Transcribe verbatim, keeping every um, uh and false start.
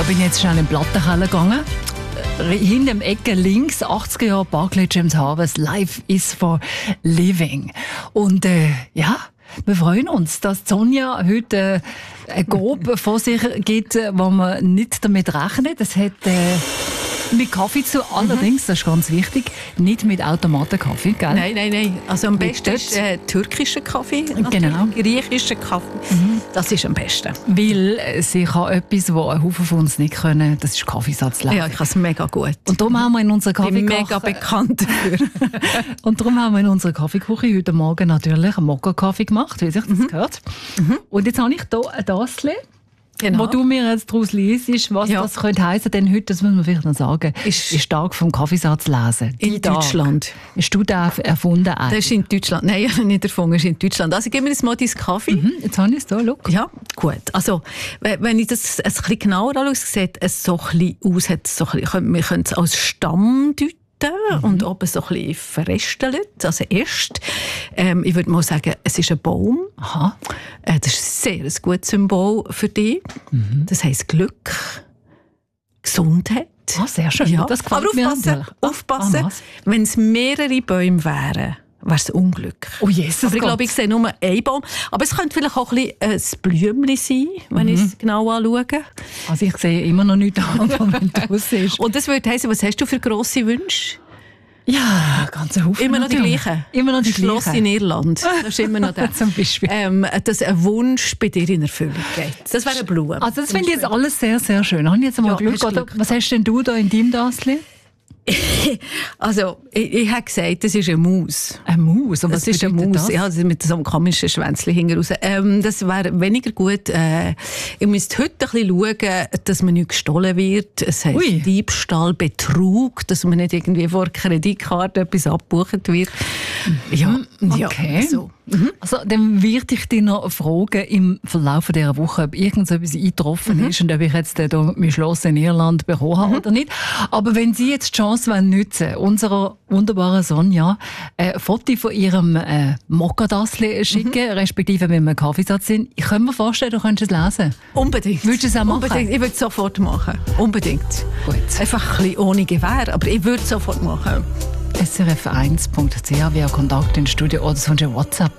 bin jetzt schnell in den Plattenkeller gegangen. Hinter dem Ecke links, achtziger Jahre, Barclay James Harvest, Life is for Living. Und äh, ja, wir freuen uns, dass Sonja heute äh, eine Grobe vor sich gibt, wo man nicht damit rechnet. Es hat äh, mit Kaffee zu, allerdings, das ist ganz wichtig, nicht mit Automatenkaffee, gell? Nein, nein, nein. Also am besten ist äh, türkischer Kaffee, genau. griechischer Kaffee. Mhm. Das ist am besten. Weil sie kann etwas, was ein Haufen von uns nicht können, das ist Kaffeesatz lesen. Ja, ich kann es mega gut. Und darum haben wir in unserer Kaffeeküche... Ich bin mega bekannt dafür. Und darum haben wir in unserer Kaffeeküche heute Morgen natürlich einen Mokka-Kaffee gemacht, wie sich das mhm. gehört. Mhm. Und jetzt habe ich hier ein Tassel. Genau. Wo du mir jetzt daraus liest, was ja. das könnte heissen, denn heute, das müssen wir vielleicht noch sagen, ist, ist Tag vom Kaffeesatz lesen. In Die Deutschland. Tag. Hast du den erfunden? Eigentlich? Das ist in Deutschland. Nein, ich habe nicht erfunden, das ist in Deutschland. Also gib mir jetzt mal deinen Kaffee. Mhm, jetzt habe ich es hier, schau. Ja, gut. Also, wenn ich das ein bisschen genauer anschaue, sieht es so ein bisschen aus, hat so ein bisschen, wir können es als Stamm deuten. Mhm. Und oben so ein bisschen verrestelt, also erst. Ähm, ich würde mal sagen, es ist ein Baum. Aha. Äh, das ist ein sehr gutes Symbol für dich. Mhm. Das heisst Glück, Gesundheit. Ah, sehr schön. Ja. Das gefällt Aber mir aufpassen, aufpassen ah, wenn es mehrere Bäume wären, wäre es Unglück. Oh Jesus Aber ich Gott. glaube, ich sehe nur einen Baum. Aber es könnte vielleicht auch ein, ein Blümchen sein, wenn mhm. ich es genau anschaue. Also ich sehe immer noch nichts anderes, wenn du es siehst. Und das würde heissen, was hast du für grosse Wünsche? Ja, ganz Haufen. Immer noch die gleichen. Immer noch die Schloss gleichen. in Irland. Das ist immer noch der. Zum Beispiel. Ähm, dass ein Wunsch bei dir in Erfüllung geht. Das wäre eine Blume. Also das finde ich jetzt alles sehr, sehr schön. Habe ich jetzt mal ja, Glück, Glück. Was hast denn du da in deinem Tassel? Also, ich, ich habe gesagt, das ist eine Maus. Eine Maus? Und was das ist eine Maus, ja, mit so einem komischen Schwänzchen hinten raus. Ähm, das wäre weniger gut. Äh, ich müsste heute ein bisschen schauen, dass man nicht gestohlen wird. Es heisst Ui. Diebstahl, Betrug, dass man nicht irgendwie vor Kreditkarte etwas abgebucht wird. Mhm. Ja, okay. Ja, so. Mhm. Also, dann würde ich dich noch fragen, im Verlauf dieser Woche, ob irgendetwas eingetroffen mhm. ist und ob ich jetzt hier mein Schloss in Irland bekommen habe mhm. oder nicht. Aber wenn Sie jetzt die Chance nutzen, unserer wunderbaren Sonja ein Foto von ihrem äh, Mokka-Tassel schicken, mhm. respektive wenn wir einen Kaffeesatz sind, ich kann mir vorstellen, du könntest es lesen. Unbedingt. Würdest du es auch machen? Unbedingt. Ich würde es sofort machen. Unbedingt. Gut. Einfach ein bisschen ohne Gewehr, aber ich würde es sofort machen. S R F eins Punkt C H, via Kontakt ins Studio oder sonst ein WhatsApp.